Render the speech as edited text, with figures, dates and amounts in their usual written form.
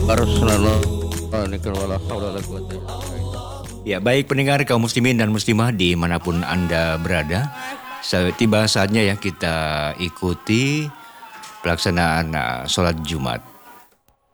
Ya, baik pendengar kaum muslimin dan muslimah dimanapun Anda berada. Tiba saatnya ya kita ikuti pelaksanaan sholat Jumat.